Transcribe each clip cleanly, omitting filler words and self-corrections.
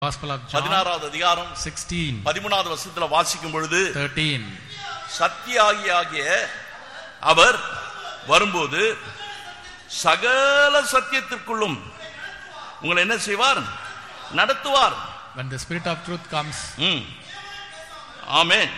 Gospel of John 16வது அதிகாரம் 16 13வது வசனத்துல வாசிக்கும் பொழுது 13 சத்தியாகிய அவர் வரும்போது சகல சத்தியத்திற்குள்ளும் உங்களை என்ன செய்வார்? நடத்துவார். When the Spirit of truth comes, ஆமென்.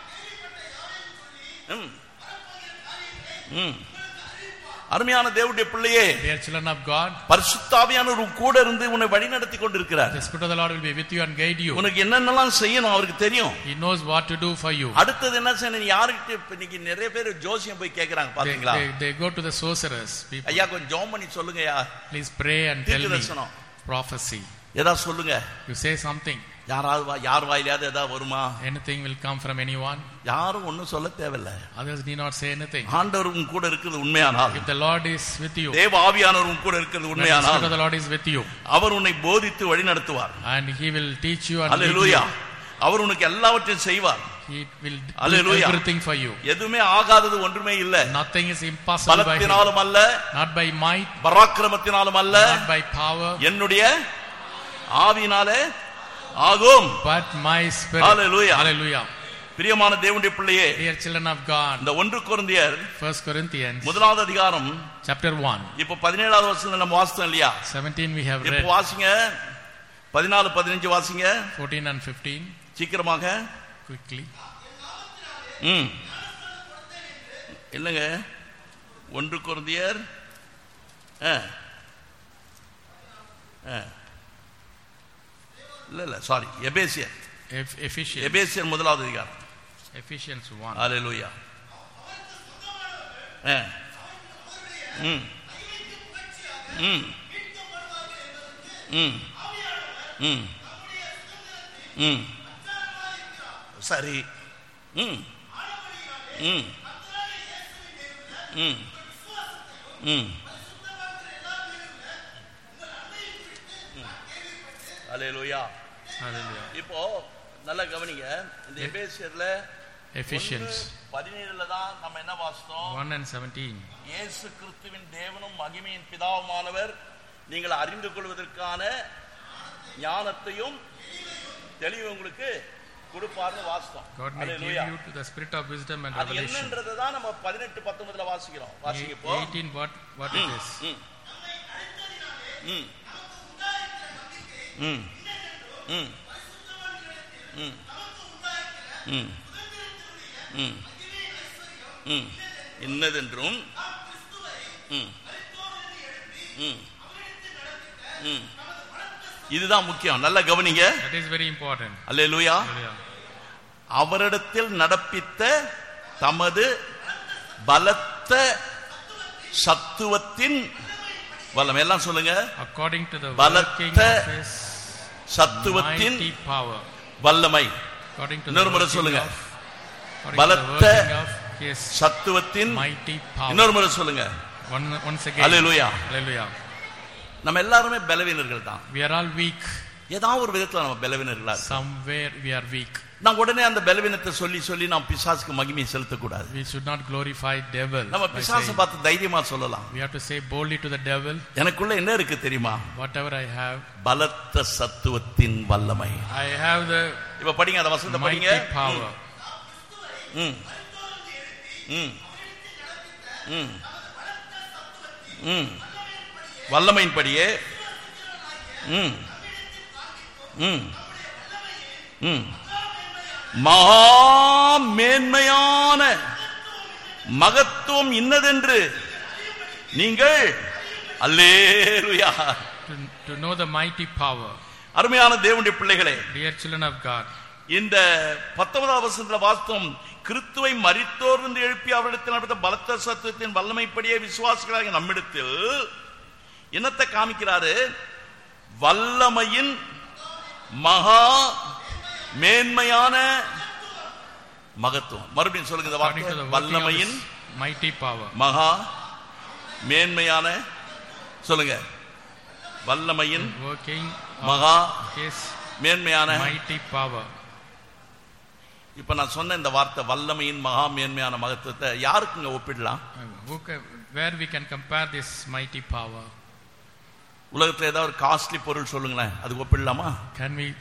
அருமையான தேவனுடைய பிள்ளையே, dear children of God, பரிசுத்த ஆவியானவர் கூட இருந்து உன்னை வழிநடத்தி கொண்டிருக்கிறார். the Spirit of the Lord will be with you and guide you. உனக்கு என்னென்னலாம் செய்யணும் அவருக்கு தெரியும். He knows what to do for you. அடுத்தது என்ன செய்யணும்? யார்கிட்ட இன்னைக்கு நிறைய பேர் ஜோசியம் போய் கேக்குறாங்க பாத்தீங்களா? They go to the sorcerers. People, ஐயா கொஞ்சம் ஜெபம் பண்ணி சொல்லுங்கயா, please pray and tell me prophecy. ஏதா சொல்லுங்க. You say something. யார் வாயிலாவது ஏதா வருமா? Anything will come from anyone. யாரும் ஒண்ணும் சொல்ல தேவையில்லை. Others need not say anything. ஆண்டவர் உன் கூட இருக்குது உண்மையானால், If the Lord is with you, தேவ ஆவியானவர் உன் கூட இருக்குது the உண்மையானால், Spirit of the Lord is with you, அவர் உன்னை போதித்து வழி நடத்துவார். and He will teach you and lead you. அல்லேலூயா. அவர் உனக்கு எல்லாவற்றையும் செய்வார். He will do Hallelujah. everything for you. எதுவுமே ஆகாதது ஒன்றுமே இல்ல. Nothing is impossible by Him. பலத்தினாலும் அல்ல, Not by might, பராக்கிரமத்தினாலும் அல்ல, not by power, என்னுடைய ஆவியினாலே ஆகும். but my Spirit. Hallelujah. Hallelujah. பிரியமான தேவனுடைய பிள்ளையே, Dear children of God, இந்த 1 கொரிந்தியர் 1 Corinthians முதலாவது அதிகாரம் chapter 1, இப்ப 17வது வசனம் நம்ம வாசித்தோம் இல்லையா? 17 we have இப்ப read. வாசிங்க, 14 15 வாசிங்க 14 and 15 சீக்கிரமாக. quickly. இல்லங்க, 1 கொரிந்தியர் இல்ல சாரி, எபேசியர் Ephesians. எபேசியர் முதலாவது அதிகாரம். Ephesians 1. ஹalleluya. சரி. ஹalleluya. Hallelujah. இப்போ நல்ல கவனிங்க, இந்த எபேசியர்ல Ephesians 17ல தான் நம்ம என்ன வாசித்தோம்? 1 and 17. இயேசு கிறிஸ்துவின் தேவனும் மகிமையின் பிதாவுமானவர் நீங்கள் அறிந்து கொள்வதற்கான ஞானத்தையும் தெளிவு உங்களுக்கு கொடுப்பார்னு வாசித்தோம். God may give you to the spirit of wisdom and அது revelation. என்னன்றதை தான் நம்ம 18 19ல வாசிக்கிறோம். வாசிங்க இப்போ. 18 what it is. இன்னதென்றும் இதுதான் முக்கியம். நல்ல கவனிங்க. That is very important. Hallelujah. Hallelujah. அவரிடத்தில் நடப்பித்த தமது பலத்த சத்துவத்தின் வல்லமை. எல்லாம் சொல்லுங்க. According to the பலத்த working of His சத்துவத்தின் mighty power. வல்லமை. According to the இன்னொரு முறை working சொல்லுங்க. of பலத்த His சத்துவத்தின் mighty power. இன்னொரு முறை சொல்லுங்க. Once again. அல்லேலூயா. Hallelujah. நம்ம எல்லாருமே பலவீனர்கள் தான். We are all weak. ஏதாவது ஒரு விதத்துல நம்ம பலவீனர்களா. Somewhere we are weak. நான் உடனே அந்த பலவீனத்தை சொல்லி நாம் பிசாசுக்கு மகிமை செலுத்தக்கூடாது. We should not glorify devil. நம்ம பிசாசை பார்த்து தைரியமா சொல்லலாம். We have to say boldly to the devil, எனக்குள்ள என்ன இருக்கு தெரியுமா? whatever I have, பலத்த சத்துவத்தின் வல்லமை. I have the இப்ப படிங்க, அந்த வசனத்தை படிங்க. mighty power. வல்லமையின் படியே மகா மேன்மையான மகத்துவம் இன்னதென்று நீங்கள் அல்லேலூயா. To know the mighty power. அருமையான தேவனுடைய பிள்ளைகளே, Dear children of God, இந்த 19வது வசனத்துல வாஸ்தவம் கிறிஸ்துவை மரித்தோர்ந்து எழுப்பி அவரிடத்தில் நடத்த பலத்த சத்துவத்தின் வல்லமைப்படியே விசுவாசிகளாக நம்மிடத்தில் என்னத்தை காமிக்கிறாரு? வல்லமையின் மகா மேன்மையான மகத்துவம். மறுபடியும் சொல்லுங்க இந்த வார்த்தை. வல்லமையின் mighty power. மகா மேன்மையான, சொல்லுங்க. வல்லமையின் working மகா his மேன்மையான mighty power. இப்ப நான் சொன்ன இந்த வார்த்தை வல்லமையின் மகா மேன்மையான மகத்துவத்தை யாருக்குங்க ஒப்பிடலாம்? Where we can compare this mighty power? உலகத்துல ஏதாவது ஒரு காஸ்ட்லி பொருள் சொல்லுங்களேன், அதுக்கு ஒப்பிடலாமா? Can we